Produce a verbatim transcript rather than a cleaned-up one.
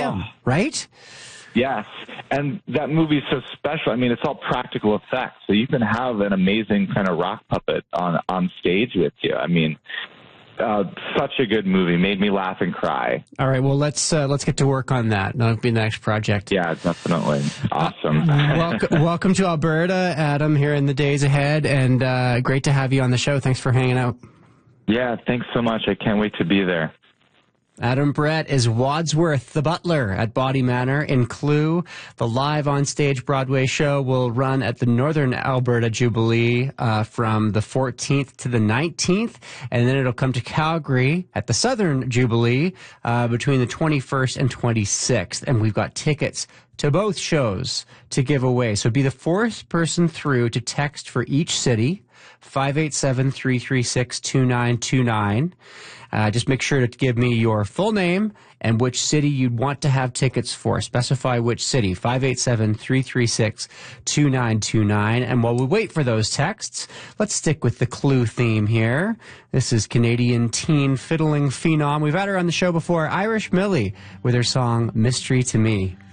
him, Oh. right? Yes, and that movie's so special. I mean, it's all practical effects, so you can have an amazing kind of rock puppet on on stage with you. I mean, uh, such a good movie. Made me laugh and cry. All right, well, let's uh, let's get to work on that. That'll be the next project. Yeah, definitely. Awesome. welcome, welcome to Alberta, Adam, here in the days ahead, and uh, great to have you on the show. Thanks for hanging out. Yeah, thanks so much. I can't wait to be there. Adam Brett is Wadsworth, the butler at Body Manor in Clue. The live on-stage Broadway show will run at the Northern Alberta Jubilee uh, from the fourteenth to the nineteenth, and then it'll come to Calgary at the Southern Jubilee uh, between the twenty-first and twenty-sixth, and we've got tickets to both shows to give away. So be the fourth person through to text for each city, five eight seven, three three six, two nine two nine. Uh, just make sure to give me your full name and which city you'd want to have tickets for. Specify which city, five eight seven, three three six, two nine two nine. And while we wait for those texts, let's stick with the Clue theme here. This is Canadian teen fiddling phenom. We've had her on the show before, Irish Millie, with her song Mystery to Me.